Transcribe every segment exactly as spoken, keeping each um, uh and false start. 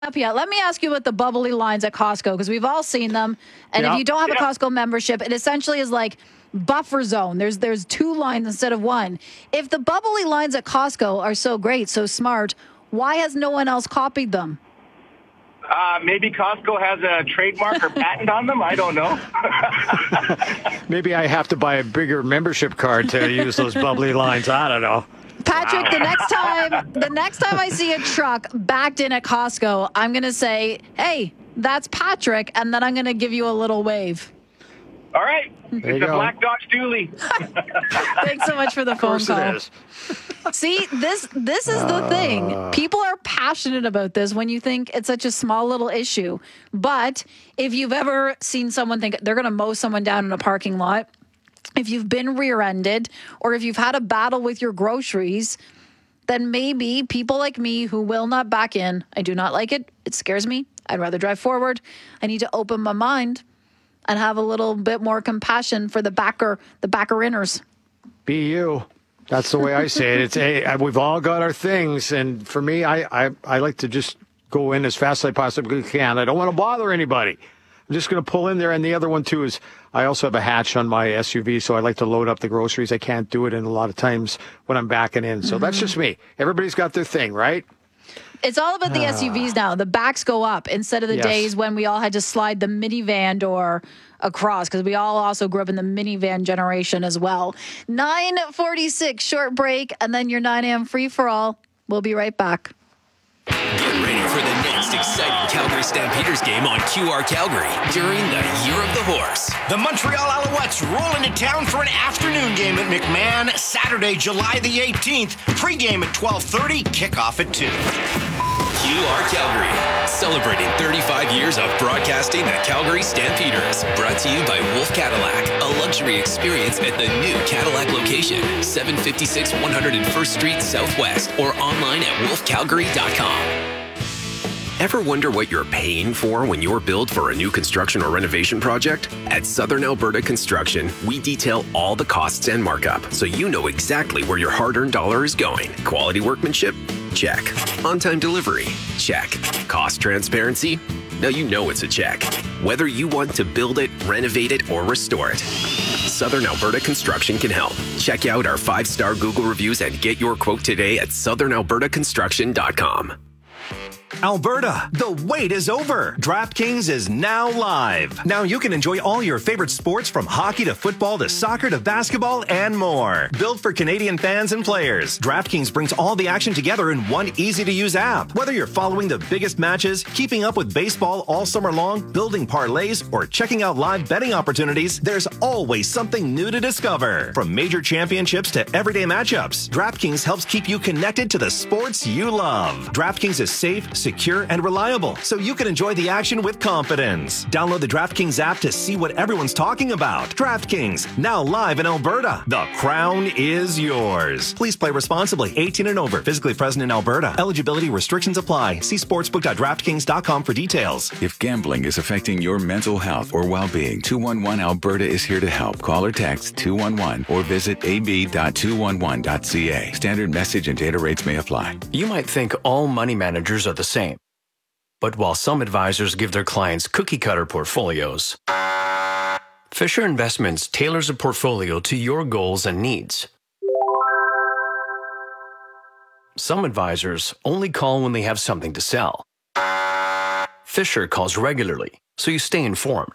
Up yet. Let me ask you about the bubbly lines at Costco, because we've all seen them. And yep. if you don't have yep. a Costco membership, it essentially is like buffer zone. There's there's two lines instead of one. If the bubbly lines at Costco are so great, so smart, why has no one else copied them? Uh, maybe Costco has a trademark or patent on them. I don't know. Maybe I have to buy a bigger membership card to use those bubbly lines. I don't know. Patrick, wow. the next time the next time I see a truck backed in at Costco, I'm going to say, hey, that's Patrick, and then I'm going to give you a little wave. All right. There it's a go. Black Dodge Dually. Thanks so much for the phone call. It is. See, this this is the uh, thing. People are passionate about this when you think it's such a small little issue. But if you've ever seen someone think they're going to mow someone down in a parking lot, if you've been rear-ended, or if you've had a battle with your groceries, then maybe people like me who will not back in, I do not like it. It scares me. I'd rather drive forward. I need to open my mind and have a little bit more compassion for the backer, the backer-inners. Be you. That's the way I say it. It's hey, we've all got our things, and for me, I, I, I like to just go in as fast as I possibly can. I don't want to bother anybody. I'm just going to pull in there. And the other one, too, is I also have a hatch on my S U V, so I like to load up the groceries. I can't do it in a lot of times when I'm backing in. So mm-hmm. that's just me. Everybody's got their thing, right? It's all about the S U Vs now. The backs go up instead of the yes. days when we all had to slide the minivan door across, because we all also grew up in the minivan generation as well. nine forty-six, short break, and then your nine a.m. free-for-all. We'll be right back. Get ready for the next exciting Calgary Stampeders game on Q R Calgary during the Year of the Horse. The Montreal Alouettes roll into town for an afternoon game at McMahon, Saturday, July the eighteenth. Pre-game at twelve thirty, kickoff at two. Q R Calgary, celebrating thirty-five years of broadcasting the Calgary Stampeders. Brought to you by Wolf Cadillac, a luxury experience at the new Cadillac location, seven fifty-six one hundred first Street Southwest, or online at wolf calgary dot com. Ever wonder what you're paying for when you're billed for a new construction or renovation project? At Southern Alberta Construction, we detail all the costs and markup, so you know exactly where your hard-earned dollar is going. Quality workmanship? Check. On-time delivery? Check. Cost transparency? Now you know it's a check. Whether you want to build it, renovate it, or restore it, Southern Alberta Construction can help. Check out our five-star Google reviews and get your quote today at southern alberta construction dot com. Alberta, the wait is over. DraftKings is now live. Now you can enjoy all your favorite sports, from hockey to football to soccer to basketball and more. Built for Canadian fans and players, DraftKings brings all the action together in one easy-to-use app. Whether you're following the biggest matches, keeping up with baseball all summer long, building parlays, or checking out live betting opportunities, there's always something new to discover. From major championships to everyday matchups, DraftKings helps keep you connected to the sports you love. DraftKings is safe, secure, and reliable, so you can enjoy the action with confidence. Download the DraftKings app to see what everyone's talking about. DraftKings, now live in Alberta. The crown is yours. Please play responsibly. eighteen and over. Physically present in Alberta. Eligibility restrictions apply. See sportsbook dot draftkings dot com for details. If gambling is affecting your mental health or well-being, two one one Alberta is here to help. Call or text two one one or visit a b dot two one one dot c a. Standard message and data rates may apply. You might think all money managers are the same. But while some advisors give their clients cookie-cutter portfolios, Fisher Investments tailors a portfolio to your goals and needs. Some advisors only call when they have something to sell. Fisher calls regularly, so you stay informed.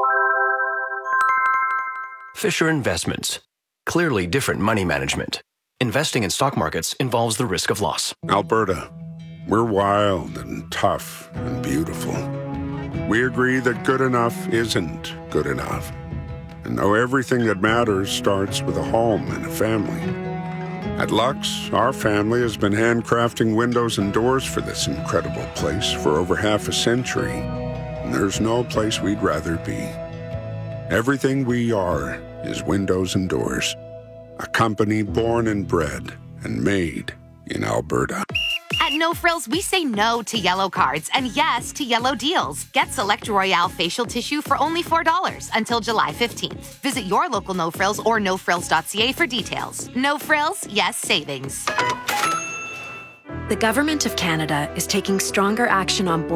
Fisher Investments. Clearly different money management. Investing in stock markets involves the risk of loss. Alberta. We're wild and tough and beautiful. We agree that good enough isn't good enough. And though everything that matters starts with a home and a family. At Lux, our family has been handcrafting windows and doors for this incredible place for over half a century. And there's no place we'd rather be. Everything we are is windows and doors. A company born and bred and made in Alberta. At No Frills, we say no to yellow cards and yes to yellow deals. Get Select Royale facial tissue for only four dollars until July fifteenth. Visit your local No Frills or no frills dot c a for details. No Frills, yes savings. The Government of Canada is taking stronger action on